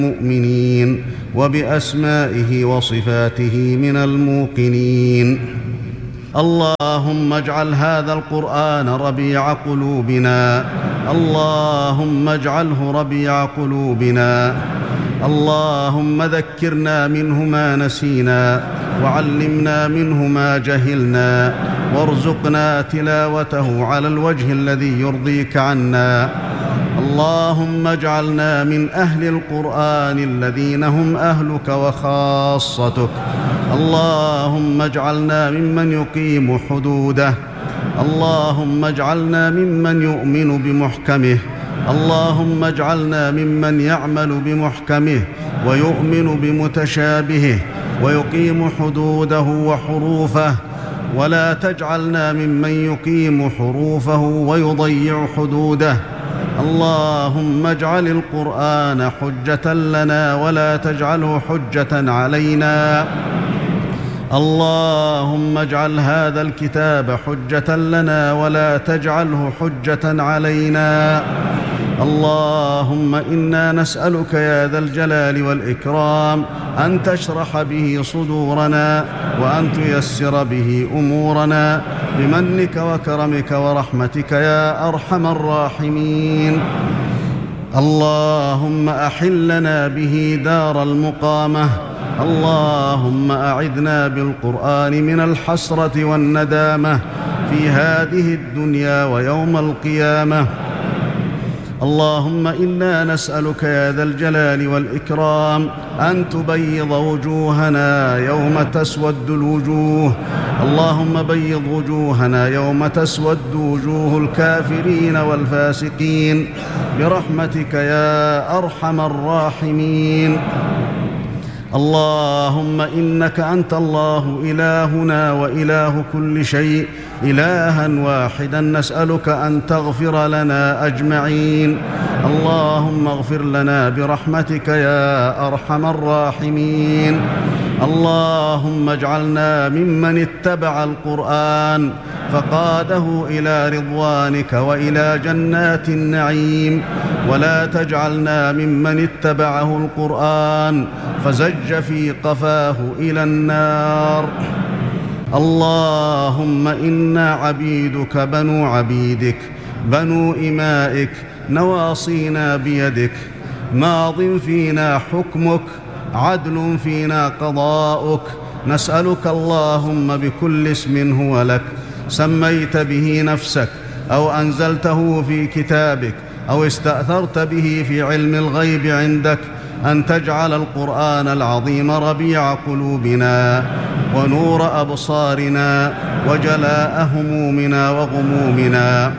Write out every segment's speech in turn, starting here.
المؤمنين وبأسمائه وصفاته من الموقنين. اللهم اجعل هذا القرآن ربيع قلوبنا، اللهم اجعله ربيع قلوبنا. اللهم ذكرنا منه ما نسينا، وعلمنا منه ما جهلنا، وارزقنا تلاوته على الوجه الذي يرضيك عنا. اللهم اجعلنا من أهل القرآن الذين هم أهلك وخاصتك. اللهم اجعلنا ممن يقيم حدوده، اللهم اجعلنا ممن يؤمن بمحكمه، اللهم اجعلنا ممن يعمل بمحكمه ويؤمن بمتشابهه ويقيم حدوده وحروفه، ولا تجعلنا ممن يقيم حروفه ويضيع حدوده. اللهم اجعل القرآن حجة لنا ولا تجعله حجة علينا. اللهم اجعل هذا الكتاب حجة لنا ولا تجعله حجة علينا. اللهم إنا نسألك يا ذا الجلال والإكرام أن تشرح به صدورنا، وأن تيسر به أمورنا بمنك وكرمك ورحمتك يا أرحم الراحمين. اللهم أحلنا به دار المقامة. اللهم أعذنا بالقرآن من الحسرة والندامة في هذه الدنيا ويوم القيامة. اللهم إنا نسألك يا ذا الجلال والإكرام أن تبيض وجوهنا يوم تسود الوجوه. اللهم بيض وجوهنا يوم تسود وجوه الكافرين والفاسقين برحمتك يا أرحم الراحمين. اللهم إنك أنت الله إلهنا وإله كل شيء، إلها واحدا نسألك أن تغفر لنا أجمعين. اللهم اغفر لنا برحمتك يا أرحم الراحمين. اللهم اجعلنا ممن اتبع القرآن فقاده إلى رضوانك وإلى جنات النعيم، ولا تجعلنا ممن اتبعه القرآن فزج في قفاه إلى النار. اللهم إنا عبيدك بنو عبيدك بنو إمائك، نواصينا بيدك، ماض فينا حكمك، عدل فينا قضاؤك. نسألك اللهم بكل اسم هو لك سميت به نفسك أو أنزلته في كتابك أو استأثرت به في علم الغيب عندك أن تجعل القرآن العظيم ربيع قلوبنا ونور أبصارنا وجلاء همومنا وغمومنا.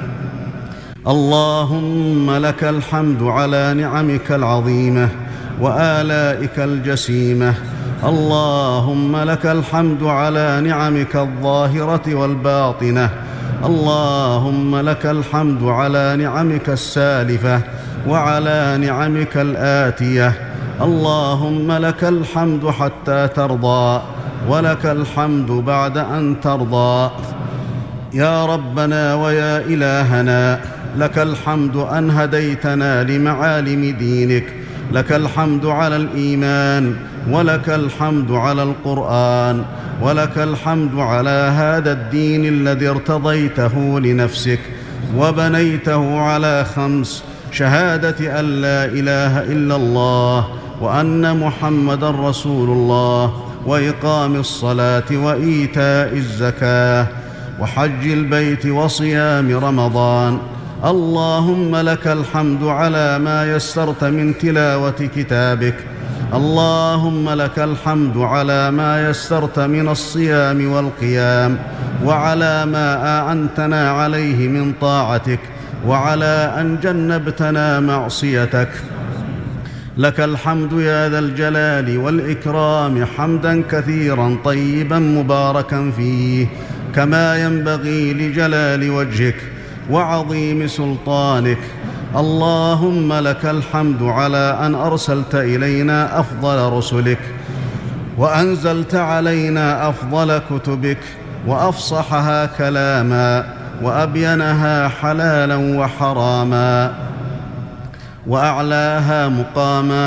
اللهم لك الحمد على نعمك العظيمة وآلائك الجسيمة. اللهم لك الحمد على نعمك الظاهرة والباطنة. اللهم لك الحمد على نعمك السالفة وعلى نعمك الآتية. اللهم لك الحمد حتى ترضى، ولك الحمد بعد أن ترضى. يا ربنا ويا إلهنا، لك الحمد أن هديتنا لمعالم دينك، لك الحمد على الإيمان، ولك الحمد على القرآن، ولك الحمد على هذا الدين الذي ارتضيته لنفسك وبنيته على 5: شهادة أن لا إله إلا الله وأن محمدًا رسول الله، وإقام الصلاة وإيتاء الزكاة وحج البيت وصيام رمضان. اللهم لك الحمد على ما يسرت من تلاوة كتابك. اللهم لك الحمد على ما يسرت من الصيام والقيام، وعلى ما أعنتنا عليه من طاعتك، وعلى أن جنبتنا معصيتك. لك الحمد يا ذا الجلال والإكرام حمداً كثيراً طيباً مباركاً فيه، كما ينبغي لجلال وجهك وعظيم سلطانك. اللهم لك الحمد على أن أرسلت إلينا أفضل رسلك، وأنزلت علينا أفضل كتبك، وأفصحها كلاماً، وأبينها حلالاً وحراماً، وأعلاها مقاماً،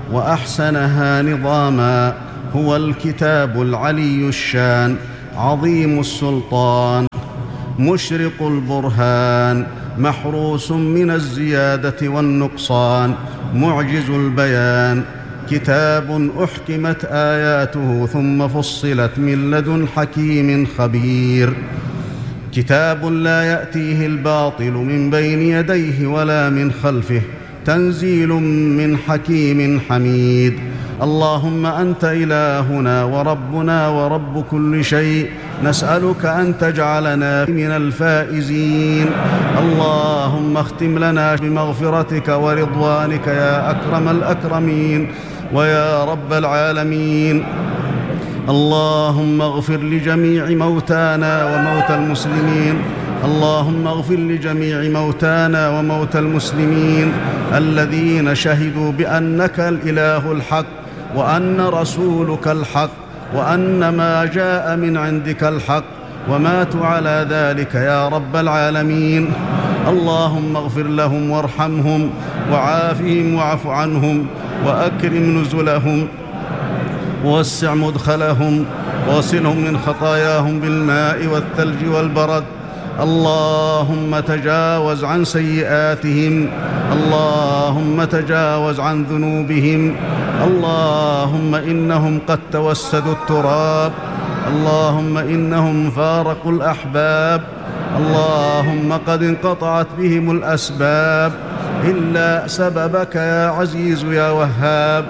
وأحسنها نظاما. هو الكتاب العلي الشان، عظيم السلطان، مشرق البرهان، محروس من الزيادة والنقصان، معجز البيان. كتاب أحكمت آياته ثم فصلت من لدن حكيم خبير. كتاب لا يأتيه الباطل من بين يديه ولا من خلفه، تنزيل من حكيم حميد. اللهم أنت إلهنا وربنا ورب كل شيء، نسألك أن تجعلنا من الفائزين. اللهم اختم لنا بمغفرتك ورضوانك يا أكرم الأكرمين ويا رب العالمين. اللهم اغفر لجميع موتانا وموتى المسلمين. اللهم اغفر لجميع موتانا وموتى المسلمين الذين شهدوا بأنك الإله الحق وأن رسولك الحق وأن ما جاء من عندك الحق وماتوا على ذلك يا رب العالمين. اللهم اغفر لهم وارحمهم وعافهم واعف عنهم وأكرم نزلهم ووسع مدخلهم ووصلهم من خطاياهم بالماء والثلج والبرد. اللهم تجاوز عن سيئاتهم، اللهم تجاوز عن ذنوبهم. اللهم إنهم قد توسدوا التراب، اللهم إنهم فارقوا الأحباب، اللهم قد انقطعت بهم الأسباب إلا سببك يا عزيز يا وهاب.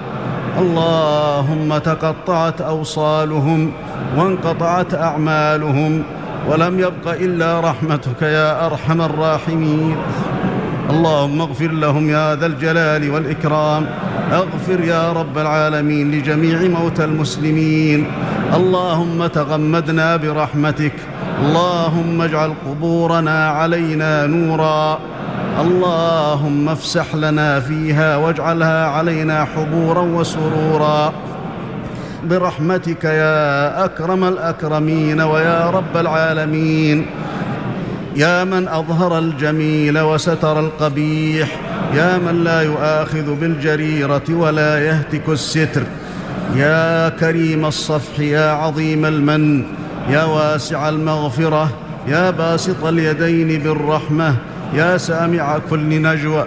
اللهم تقطعت أوصالهم وانقطعت أعمالهم ولم يبق إلا رحمتك يا أرحم الراحمين. اللهم اغفر لهم يا ذا الجلال والإكرام. اغفر يا رب العالمين لجميع موتى المسلمين. اللهم تغمدنا برحمتك، اللهم اجعل قبورنا علينا نورا، اللهم افسح لنا فيها واجعلها علينا حبورا وسرورا برحمتك يا أكرم الأكرمين ويا رب العالمين. يا من أظهر الجميل وستر القبيح، يا من لا يؤاخذ بالجريرة ولا يهتك الستر، يا كريم الصفح يا عظيم المن، يا واسع المغفرة، يا باسط اليدين بالرحمة، يا سامع كل نجوى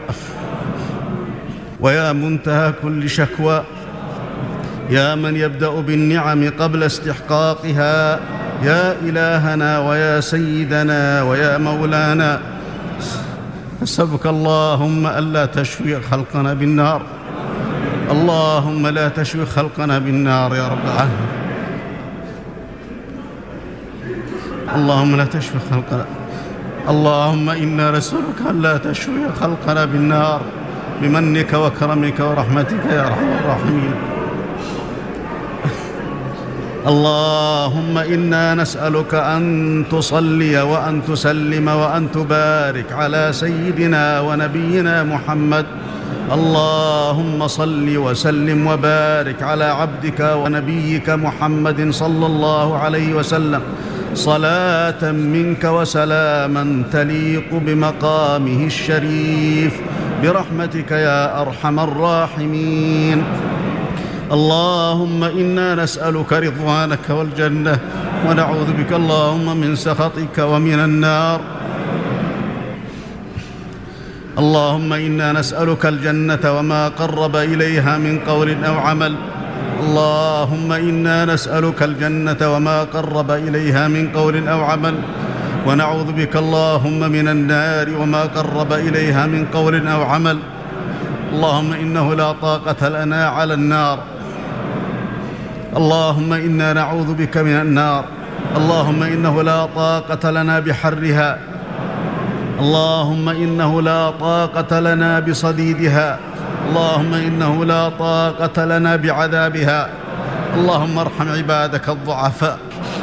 ويا منتهى كل شكوى، يا من يبدأ بالنعم قبل استحقاقها، يا إلهنا ويا سيدنا ويا مولانا. أسألك اللهم ألا تشوي خلقنا بالنار، اللهم لا تشوي خلقنا بالنار يا رب العالمين. اللهم لا تشوي خلقنا، اللهم إنا نسألك ألا تشوي خلقنا بالنار بمنك وكرمك ورحمتك يا أرحم الراحمين. اللهم إنا نسألك أن تصلي وأن تسلم وأن تبارك على سيدنا ونبينا محمد. اللهم صل وسلم وبارك على عبدك ونبيك محمد صلى الله عليه وسلم صلاة منك وسلاما تليق بمقامه الشريف برحمتك يا أرحم الراحمين. اللهم إنا نسألك رضوانك والجنة ونعوذ بك اللهم من سخطك ومن النار. اللهم إنا نسألك الجنة وما قرب إليها من قول أو عمل. اللهم إنا نسألك الجنة وما قرب إليها من قول أو عمل، ونعوذ بك اللهم من النار وما قرب إليها من قول أو عمل. اللهم إنه لا طاقة لنا على النار، اللهم إنا نعوذ بك من النار. اللهم إنه لا طاقة لنا بحرها، اللهم إنه لا طاقة لنا بصديدها، اللهم إنه لا طاقة لنا بعذابها. اللهم ارحم عبادك الضعفاء،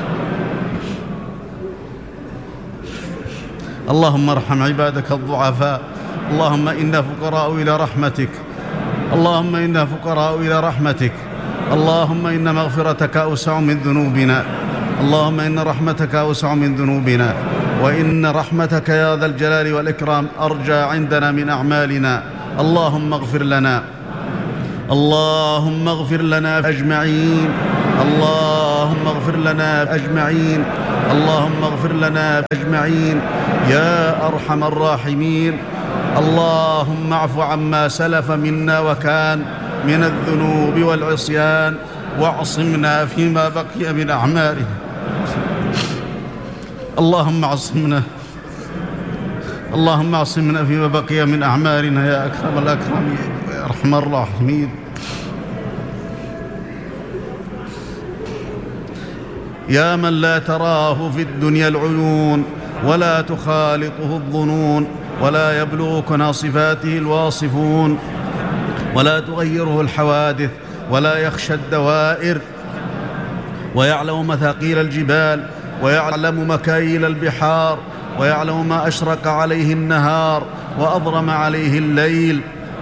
اللهم ارحم عبادك الضعفاء. اللهم إنا فقراء إلى رحمتك، اللهم إنا فقراء إلى رحمتك. اللهم إن مغفرتك أوسع من ذنوبنا، اللهم إن رحمتك أوسع من ذنوبنا، وإن رحمتك يا ذا الجلال والإكرام أرجى عندنا من أعمالنا. اللهم اغفر لنا، اللهم اغفر لنا أجمعين. اللهم اغفر لنا أجمعين. اللهم اغفر لنا أجمعين يا أرحم الراحمين. اللهم اعف عما سلف منا وكان من الذنوب والعصيان، واعصمنا فيما بقي من أعمالنا. اللهم اعصمنا، اللهم اعصمنا فيما بقي من أعمالنا يا أكرم الأكرمين ويا أرحم الراحمين. يا من لا تراه في الدنيا العيون ولا تخالطه الظنون ولا يبلغ كنى صفاته الواصفون ولا تغيره الحوادث ولا يخشى الدوائر، ويعلم مثاقيل الجبال ويعلم مكاييل البحار ويعلم ما أشرق عليه النهار وأظلم عليه الليل،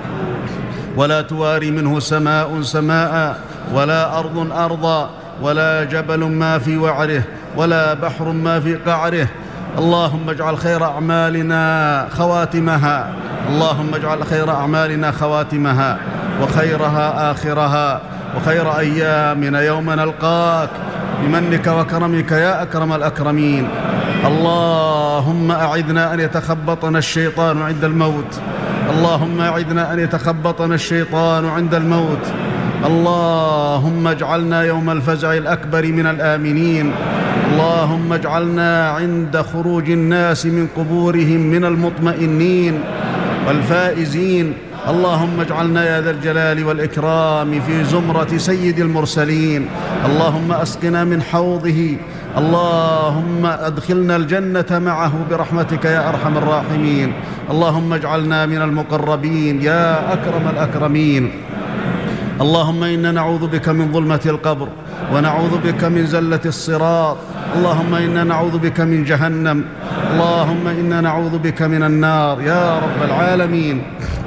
ولا تواري منه سماء سماء ولا أرض أرضا ولا جبل ما في وعره ولا بحر ما في قعره. اللهم اجعل خير أعمالنا خواتمها، اللهم اجعل خير أعمالنا خواتمها وخيرها آخرها، وخير أيامنا يوم نلقاك بمنك وكرمك يا أكرم الأكرمين. اللهم أعذنا أن يتخبطنا الشيطان عند الموت، اللهم أعذنا أن يتخبطنا الشيطان عند الموت. اللهم اجعلنا يوم الفزع الأكبر من الآمنين. اللهم اجعلنا عند خروج الناس من قبورهم من المطمئنين والفائزين. اللهم اجعلنا يا ذا الجلال والإكرام في زمرة سيد المرسلين. اللهم أسقنا من حوضه، اللهم أدخلنا الجنة معه برحمتك يا أرحم الراحمين. اللهم اجعلنا من المقربين يا أكرم الأكرمين. اللهم إنا نعوذ بك من ظلمة القبر، ونعوذ بك من زلة الصراط. اللهم إنا نعوذ بك من جهنم. اللهم إنا نعوذ بك من النار يا رب العالمين.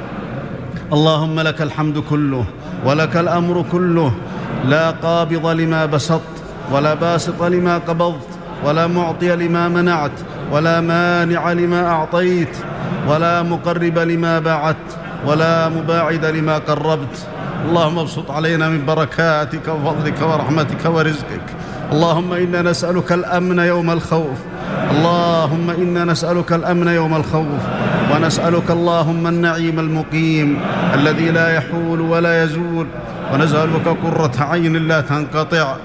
اللهم لك الحمد كله ولك الأمر كله، لا قابض لما بسطت ولا باسط لما قبضت ولا معطي لما منعت ولا مانع لما أعطيت ولا مقرب لما بعدت ولا مباعد لما قربت. اللهم ابسط علينا من بركاتك وفضلك ورحمتك ورزقك. اللهم إنا نسألك الأمن يوم الخوف، اللهم إنا نسألك الأمن يوم الخوف، ونسألك اللهم النعيم المقيم الذي لا يحول ولا يزول، ونسألك قرة عين لا تنقطع،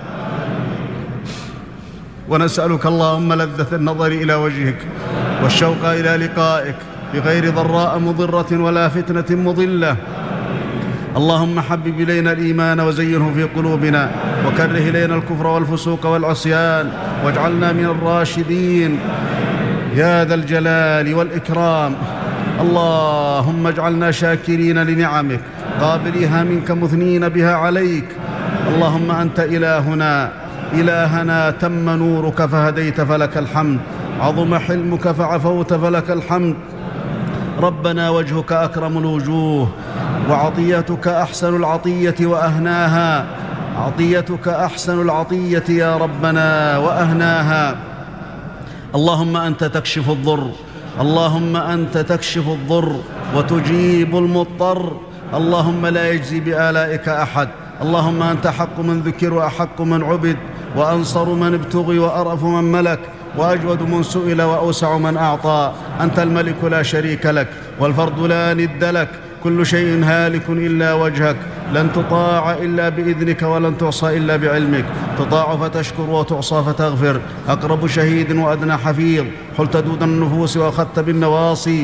ونسألك اللهم لذة النظر إلى وجهك والشوق إلى لقائك بغير ضراء مضرة ولا فتنة مضلة. اللهم حبب إلينا الإيمان وزينه في قلوبنا، وكره إلينا الكفر والفسوق والعصيان، واجعلنا من الراشدين يا ذا الجلال والإكرام. اللهم اجعلنا شاكرين لنعمك قابليها منك مثنين بها عليك. اللهم أنت إلهنا تم نورك فهديت فلك الحمد، عظم حلمك فعفوت فلك الحمد. ربنا وجهك أكرم الوجوه، وعطيتك أحسن العطية وأهناها، عطيتك أحسن العطية يا ربنا وأهناها. اللهم أنت تكشف الضر، اللهم أنت تكشف الضر وتجيب المضطر. اللهم لا يجزي بآلائك أحد. اللهم أنت حق من ذكر وأحق من عبد، وأنصر من ابتغي وأرأف من ملك، وأجود من سئل وأوسع من أعطى. أنت الملك لا شريك لك، والفرد لا ند لك، كل شيء هالك إلا وجهك، لن تطاع إلا بإذنك ولن تعصى إلا بعلمك، تطاع فتشكر وتعصى فتغفر، أقرب شهيد وأدنى حفيظ، حلت دود النفوس وأخذت بالنواصي،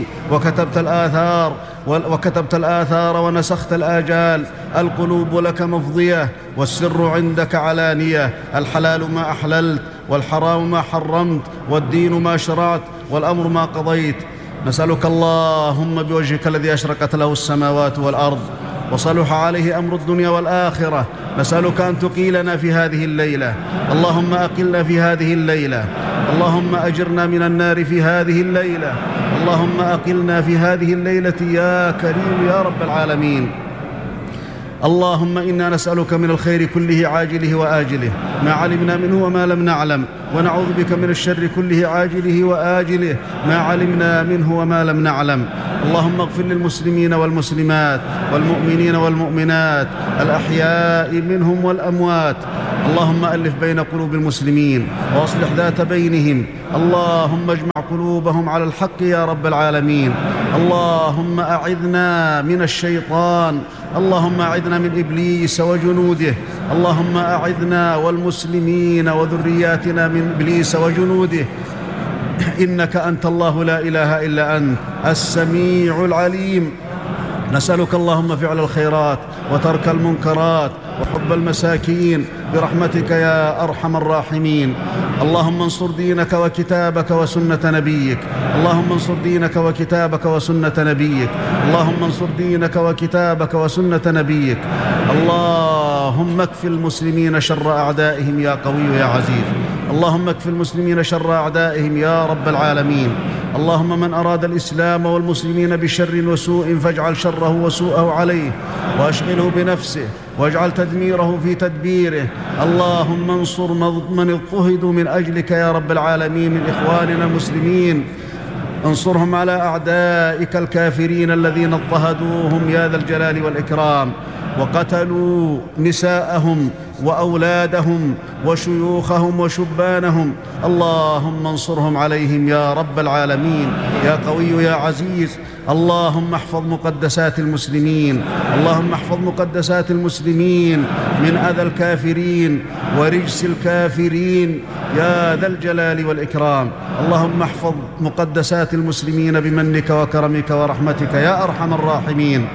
وكتبت الآثار ونسخت الآجال. القلوب لك مفضية، والسر عندك علانية، الحلال ما أحللت والحرام ما حرمت، والدين ما شرعت والأمر ما قضيت. نسألك اللهم بوجهك الذي أشرقت له السماوات والأرض وصلح عليه أمر الدنيا والآخرة، نسألك أن تقيلنا في هذه الليلة. اللهم أقلنا في هذه الليلة، اللهم أجرنا من النار في هذه الليلة، اللهم أقلنا في هذه الليلة يا كريم يا رب العالمين. اللهم إنا نسألك من الخير كله عاجله وآجله ما علمنا منه وما لم نعلم، ونعوذ بك من الشر كله عاجله وآجله ما علمنا منه وما لم نعلم. اللهم اغفر للمسلمين والمسلمات والمؤمنين والمؤمنات الأحياء منهم والأموات. اللهم ألف بين قلوب المسلمين وأصلح ذات بينهم. اللهم اجمع قلوبهم على الحق يا رب العالمين. اللهم أعذنا من الشيطان، اللهم أعذنا من إبليس وجنوده. اللهم أعذنا والمسلمين وذرياتنا من إبليس وجنوده. إنك أنت الله لا إله إلا أنت السميع العليم. نسألك اللهم فعل الخيرات وترك المنكرات وحب المساكين برحمتك يا أرحم الراحمين. اللهم انصر دينك وكتابك وسنة نبيك. اللهم انصر دينك وكتابك وسنة نبيك. اللهم انصر دينك وكتابك وسنة نبيك. اللهم اكف المسلمين شر أعدائهم يا قوي يا عزيز. اللهم اكف المسلمين شر أعدائهم يا رب العالمين. اللهم من أراد الإسلام والمسلمين بشر وسوء فاجعل شره وسوءه عليه وأشغله بنفسه واجعل تدميره في تدبيره. اللهم انصر من اضطهدوا من أجلك يا رب العالمين من إخواننا المسلمين. انصرهم على أعدائك الكافرين الذين اضطهدوهم يا ذا الجلال والإكرام وقتلوا نساءهم وأولادهم وشيوخهم وشبانهم. اللهم انصرهم عليهم يا رب العالمين يا قوي يا عزيز. اللهم احفظ مقدسات المسلمين. اللهم احفظ مقدسات المسلمين من أذى الكافرين ورجس الكافرين يا ذا الجلال والإكرام. اللهم احفظ مقدسات المسلمين بمنك وكرمك ورحمتك يا أرحم الراحمين.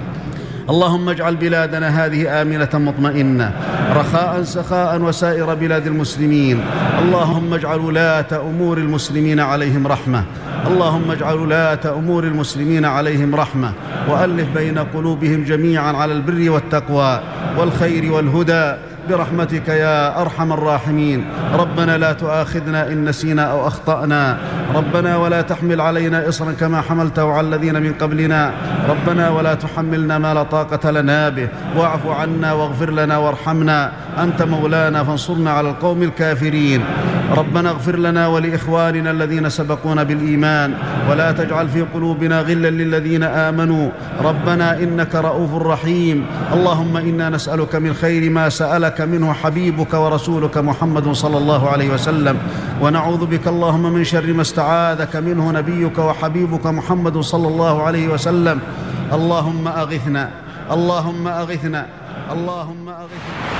اللهم اجعل بلادنا هذه آمنة مطمئنة رخاء سخاء وسائر بلاد المسلمين. اللهم اجعل ولاة أمور المسلمين عليهم رحمة. اللهم اجعل ولاة أمور المسلمين عليهم رحمة وألف بين قلوبهم جميعا على البر والتقوى والخير والهدى برحمتك يا أرحم الراحمين. ربنا لا تؤاخذنا إن نسينا أو أخطأنا. ربنا ولا تحمل علينا إصرا كما حملته على الذين من قبلنا. ربنا ولا تحملنا ما لا طاقة لنا به واعف عنا واغفر لنا وارحمنا. أنت مولانا فانصرنا على القوم الكافرين. ربنا اغفر لنا ولإخواننا الذين سبقونا بالإيمان ولا تجعل في قلوبنا غلا للذين آمنوا. ربنا إنك رؤوف رحيم. اللهم إنا نسألك من خير ما سألك منه حبيبك ورسولك محمد صلى الله عليه وسلم، ونعوذ بك اللهم من شر ما استعاذك منه نبيك وحبيبك محمد صلى الله عليه وسلم. اللهم أغثنا، اللهم أغثنا، اللهم أغثنا.